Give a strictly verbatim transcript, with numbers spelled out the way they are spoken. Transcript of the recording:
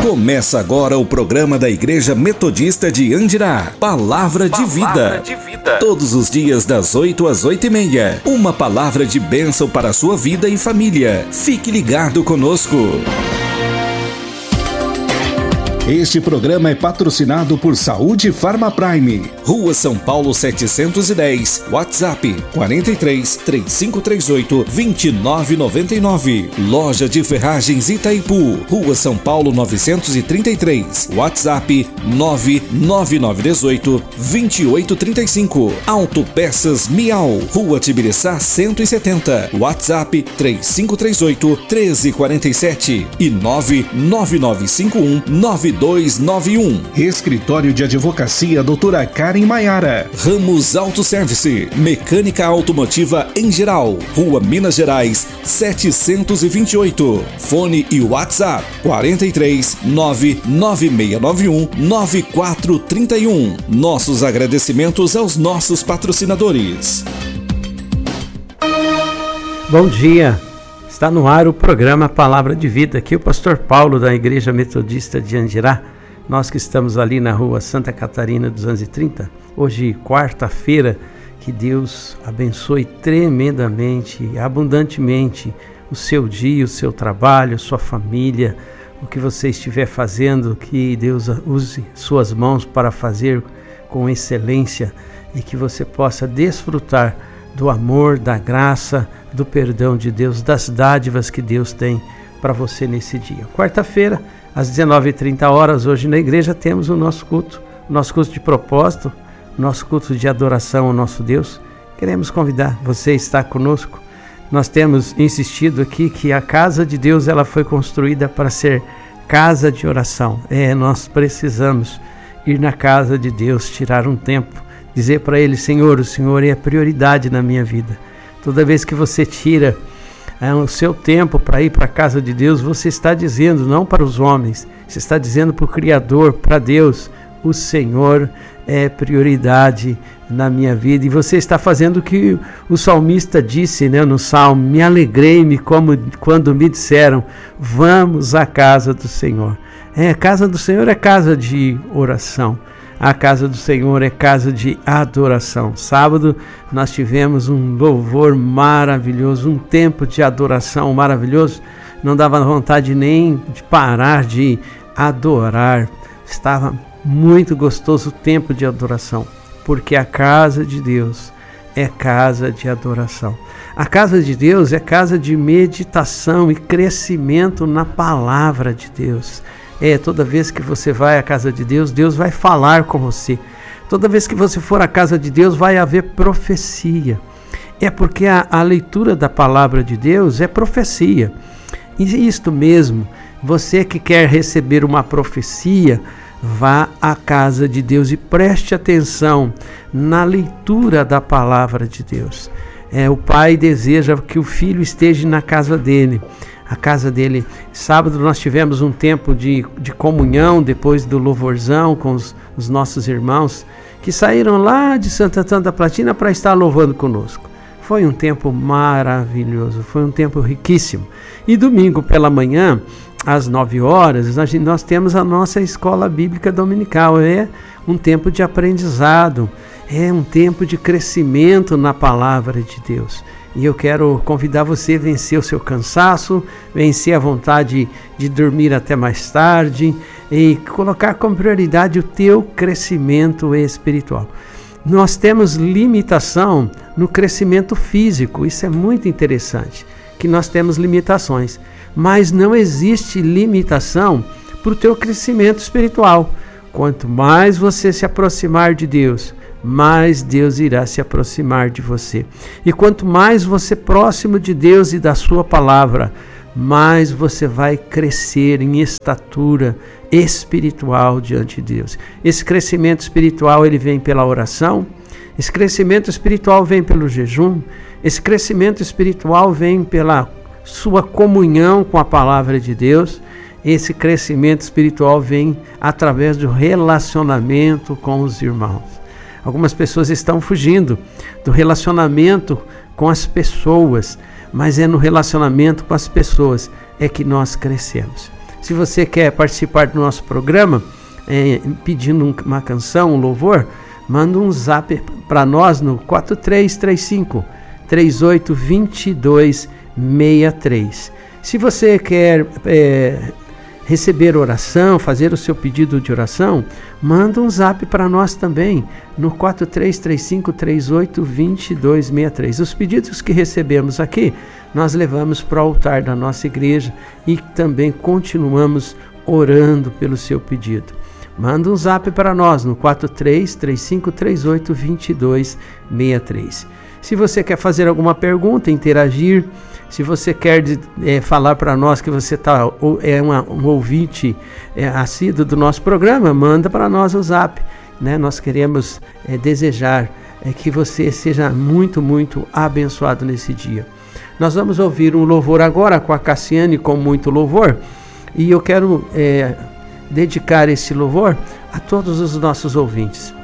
Começa agora o programa da Igreja Metodista de Andirá, Palavra de Vida. de Vida. Todos os dias das oito às oito e meia. Uma palavra de bênção para a sua vida e família. Fique ligado conosco. Este programa é patrocinado por Saúde Farma Prime, Rua São Paulo setecentos e dez, WhatsApp quarenta e três, três cinco três oito, vinte e nove noventa e nove. Loja de Ferragens Itaipu, Rua São Paulo novecentos e trinta e três, WhatsApp nove nove nove um oito, vinte e oito trinta e cinco. Autopeças Miau, Rua Tibiriçá cento e setenta, WhatsApp três cinco três oito, um três quatro sete e nove nove nove cinco um, nove dois nove um. Escritório de Advocacia doutora Karen Maiara. Ramos Autoservice, mecânica automotiva em geral. Rua Minas Gerais setecentos e vinte e oito. Fone e WhatsApp quarenta e três, nove nove seis nove um, nove quatro três um. Nossos agradecimentos aos nossos patrocinadores. Bom dia. Está no ar o programa Palavra de Vida, aqui o pastor Paulo da Igreja Metodista de Andirá, nós que estamos ali na rua Santa Catarina duzentos e trinta, hoje quarta-feira, que Deus abençoe tremendamente, abundantemente o seu dia, o seu trabalho, a sua família, o que você estiver fazendo, que Deus use suas mãos para fazer com excelência e que você possa desfrutar do amor, da graça, do perdão de Deus, das dádivas que Deus tem para você nesse dia. Quarta-feira, às dezenove e trinta horas, hoje na igreja temos o nosso culto, o nosso culto de propósito, o nosso culto de adoração ao nosso Deus. Queremos convidar você a estar conosco. Nós temos insistido aqui que a casa de Deus ela foi construída para ser casa de oração. É, nós precisamos ir na casa de Deus, tirar um tempo, dizer para Ele: Senhor, o Senhor é a prioridade na minha vida. Toda vez que você tira é, o seu tempo para ir para a casa de Deus, você está dizendo, não para os homens, você está dizendo para o Criador, para Deus: o Senhor é prioridade na minha vida. E você está fazendo o que o salmista disse, né, no Salmo: me alegrei-me como quando me disseram, vamos à casa do Senhor. É, a casa do Senhor é casa de oração. A casa do Senhor é casa de adoração. Sábado nós tivemos um louvor maravilhoso, um tempo de adoração maravilhoso. Não dava vontade nem de parar de adorar. Estava muito gostoso o tempo de adoração, porque a casa de Deus é casa de adoração. A casa de Deus é casa de meditação e crescimento na palavra de Deus. É, toda vez que você vai à casa de Deus, Deus vai falar com você. Toda vez que você for à casa de Deus, vai haver profecia. É porque a, a leitura da palavra de Deus é profecia. E isto mesmo, você que quer receber uma profecia, vá à casa de Deus e preste atenção na leitura da palavra de Deus. É, o pai deseja que o filho esteja na casa dele. A casa dele. Sábado nós tivemos um tempo de, de comunhão depois do louvorzão com os, os nossos irmãos que saíram lá de Santo Antônio da Platina para estar louvando conosco. Foi um tempo maravilhoso, foi um tempo riquíssimo. E domingo pela manhã, às nove horas, nós, nós temos a nossa escola bíblica dominical. É um tempo de aprendizado, é um tempo de crescimento na palavra de Deus. E eu quero convidar você a vencer o seu cansaço, vencer a vontade de dormir até mais tarde e colocar como prioridade o teu crescimento espiritual. Nós temos limitação no crescimento físico, isso é muito interessante, que nós temos limitações, mas não existe limitação para o teu crescimento espiritual. Quanto mais você se aproximar de Deus, mais Deus irá se aproximar de você. E quanto mais você próximo de Deus e da sua palavra, mais você vai crescer em estatura espiritual diante de Deus. Esse crescimento espiritual ele vem pela oração, esse crescimento espiritual vem pelo jejum, esse crescimento espiritual vem pela sua comunhão com a palavra de Deus. Esse crescimento espiritual vem através do relacionamento com os irmãos. Algumas pessoas estão fugindo do relacionamento com as pessoas, mas é no relacionamento com as pessoas é que nós crescemos. Se você quer participar do nosso programa, é, pedindo uma canção, um louvor, manda um zap para nós no quatro três três cinco, três oito dois dois seis três. Se você quer é, receber oração, fazer o seu pedido de oração, manda um zap para nós também no quatro três três cinco, três oito dois dois seis três. Os pedidos que recebemos aqui, nós levamos para o altar da nossa igreja e também continuamos orando pelo seu pedido. Manda um zap para nós no quatro três três cinco, três oito dois dois seis três. Se você quer fazer alguma pergunta, interagir, se você quer é, falar para nós que você tá, é uma, um ouvinte é, assíduo do nosso programa, manda para nós o zap. Né? Nós queremos é, desejar é, que você seja muito, muito abençoado nesse dia. Nós vamos ouvir um louvor agora com a Cassiane, com muito louvor, e eu quero é, dedicar esse louvor a todos os nossos ouvintes.